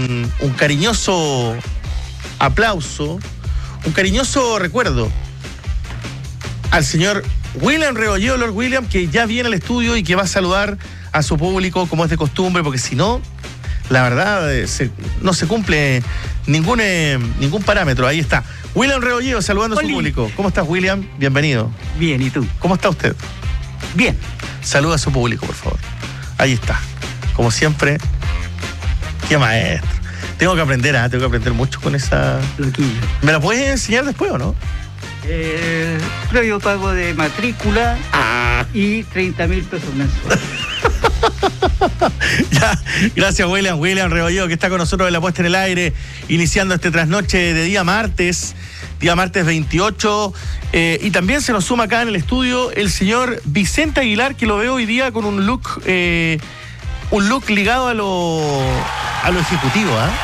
un cariñoso aplauso, un cariñoso recuerdo al señor William Rebolledo, Lord William, que ya viene al estudio y que va a saludar a su público como es de costumbre, porque si no, la verdad, no se cumple ningún parámetro. Ahí está. William Rebolledo saludando a su público. ¿Cómo estás, William? Bienvenido. Bien, ¿y tú? ¿Cómo está usted? Bien. Saluda a su público, por favor. Ahí está. Como siempre, qué maestro. Tengo que aprender mucho con esa... Loquillo. ¿Me la puedes enseñar después o no? Previo pago de matrícula y 30.000 pesos mensuales. Ya, gracias William Rebolledo, que está con nosotros en la puesta en el aire, iniciando este trasnoche de día martes 28, y también se nos suma acá en el estudio el señor Vicente Aguilar, que lo veo hoy día con un look ligado a lo ejecutivo, ¿ah?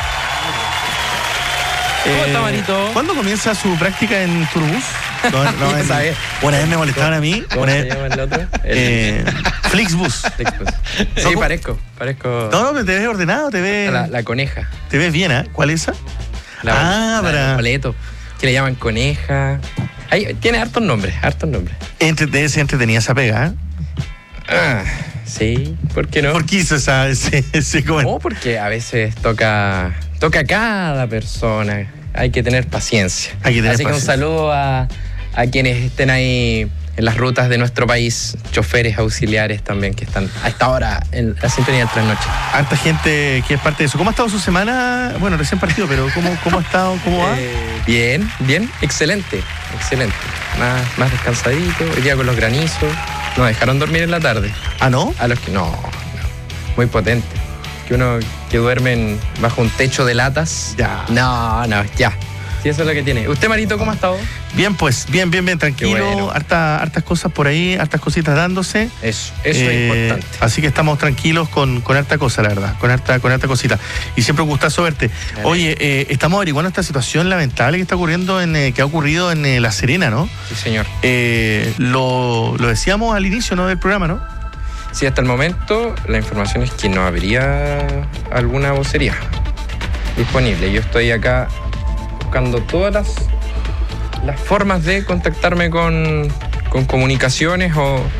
¿Cómo está, Marito? ¿Cuándo comienza su práctica en Turbus? No sabía. Una vez me molestaban a mí. ¿Cómo se llama el otro? Flixbus. Sí, parezco. No, te ves ordenado, te ves... La coneja. Te ves bien, ¿eh? ¿Cuál es esa? Para... boleto, que le llaman coneja. Tiene hartos nombres. Debe ser entretenida esa pega, ¿eh? Sí, ¿por qué no? ¿Por qué hizo ese comentario? No, porque a veces toca a cada persona. Hay que tener paciencia. Así que un saludo a quienes estén ahí en las rutas de nuestro país, choferes auxiliares también que están a esta hora en la sintonía del trasnoche. Harta gente que es parte de eso. ¿Cómo ha estado su semana? Bueno, recién partido, pero ¿cómo ha estado? ¿Cómo va? Bien, excelente. Más descansadito, hoy día con los granizos. Nos dejaron dormir en la tarde. ¿Ah, no? A los que no. Muy potente. Que uno que duermen bajo un techo de latas. Ya. No, ya. Sí, eso es lo que tiene. ¿Usted, Marito, cómo ha estado? Bien, pues, bien, tranquilo. Bueno. Hartas cosas por ahí, hartas cositas dándose. Eso es importante. Así que estamos tranquilos con harta cosa, la verdad. Con harta cosita. Y siempre un gustazo verte. Oye, estamos averiguando esta situación lamentable que está ocurriendo que ha ocurrido en La Serena, ¿no? Sí, señor. Lo decíamos al inicio, ¿no?, del programa, ¿no? Sí, hasta el momento la información es que no habría alguna vocería disponible. Yo estoy acá buscando todas las formas de contactarme con comunicaciones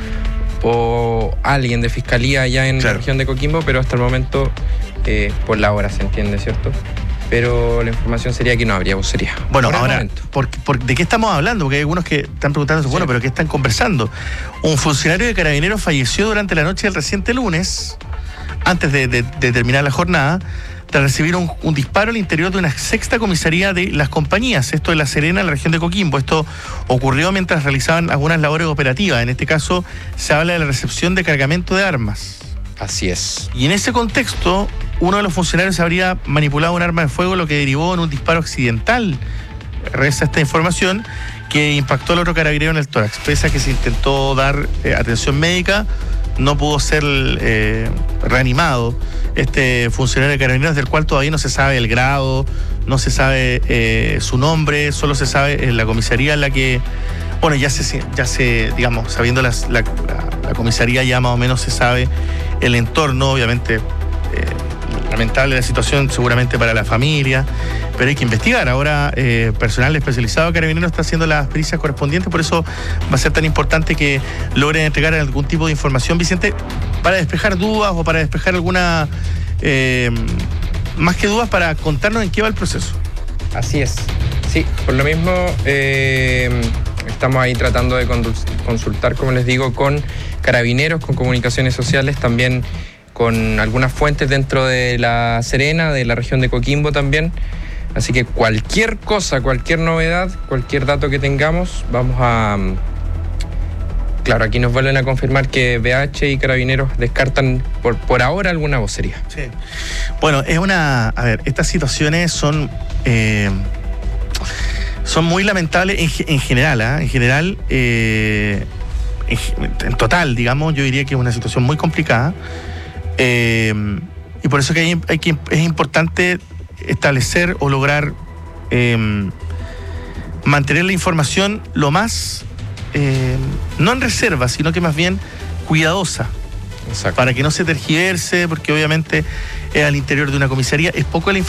o alguien de fiscalía allá en la región de Coquimbo, pero hasta el momento, por la hora se entiende, ¿cierto? Pero la información sería que no habría vocería. Bueno, ahora, ¿de qué estamos hablando? Porque hay algunos que están preguntando, bueno, ¿pero qué están conversando? Un funcionario de Carabineros falleció durante la noche del reciente lunes, antes de terminar la jornada, tras recibir un disparo al interior de una sexta comisaría de Las Compañías, esto de La Serena, en la región de Coquimbo. Esto ocurrió mientras realizaban algunas labores operativas. En este caso, se habla de la recepción de cargamento de armas. Así es. Y en ese contexto, uno de los funcionarios habría manipulado un arma de fuego, lo que derivó en un disparo accidental. Reza esta información, que impactó al otro carabinero en el tórax. Pese a que se intentó dar atención médica, no pudo ser reanimado este funcionario de Carabineros, del cual todavía no se sabe el grado, no se sabe su nombre, solo se sabe la comisaría en la que, bueno, ya se digamos, sabiendo la comisaría, ya más o menos se sabe el entorno. Obviamente lamentable la situación seguramente para la familia, pero hay que investigar. Ahora personal especializado de Carabineros está haciendo las pericias correspondientes, por eso va a ser tan importante que logren entregar algún tipo de información, Vicente, para despejar dudas o para despejar alguna, más que dudas, para contarnos en qué va el proceso. Así es. Sí, por lo mismo estamos ahí tratando de consultar, como les digo, con Carabineros, con comunicaciones sociales, también con algunas fuentes dentro de La Serena, de la región de Coquimbo también. Así que cualquier cosa, cualquier novedad, cualquier dato que tengamos, vamos a... Claro, aquí nos vuelven a confirmar que BH y Carabineros descartan por ahora alguna vocería. Sí. Bueno, estas situaciones son muy lamentables en general, ¿eh? En general, en total, digamos, yo diría que es una situación muy complicada. Y por eso que es importante establecer o lograr mantener la información lo más, no en reserva, sino que más bien cuidadosa. Exacto. Para que no se tergiverse, porque obviamente al interior de una comisaría es poco la información